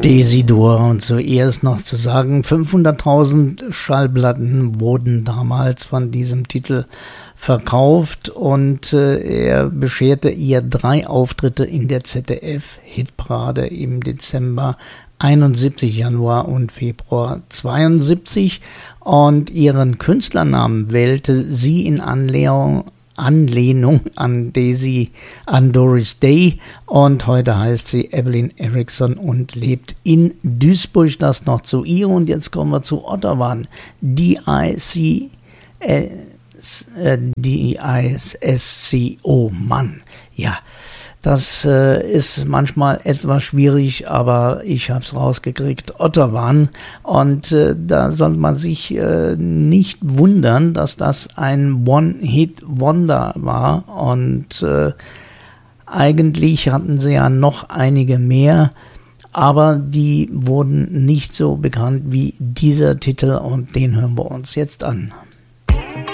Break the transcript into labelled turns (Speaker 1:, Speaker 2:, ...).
Speaker 1: Desidur. Und zuerst noch zu sagen, 500.000 Schallplatten wurden damals von diesem Titel verkauft und er bescherte ihr 3 Auftritte in der ZDF-Hitparade im Dezember 71, Januar und Februar 72 und ihren Künstlernamen wählte sie in Anlehnung an Doris Day und heute heißt sie Evelyn Erickson und lebt in Duisburg. Das noch zu ihr und jetzt kommen wir zu Ottawa. D-I-S-S-C-O, Mann, ja. Das ist manchmal etwas schwierig, aber ich habe es rausgekriegt. Ottawa. Und da soll man sich nicht wundern, dass das ein One-Hit-Wonder war. Und eigentlich hatten sie ja noch einige mehr, aber die wurden nicht so bekannt wie dieser Titel und den hören wir uns jetzt an.